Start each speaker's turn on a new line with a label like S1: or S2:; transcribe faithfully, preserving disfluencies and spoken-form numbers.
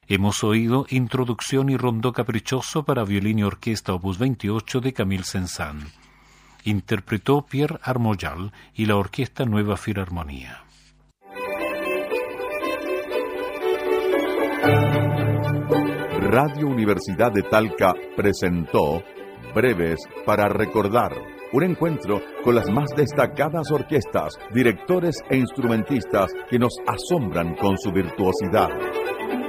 S1: Hemos oído Introducción y Rondó Caprichoso para violín y orquesta opus veintiocho de Camille Saint-Saëns. Interpretó Pierre Armoyal y la Orquesta Nueva Filarmonía.
S2: Radio Universidad de Talca presentó Breves para Recordar, un encuentro con las más destacadas orquestas, directores e instrumentistas que nos asombran con su virtuosidad.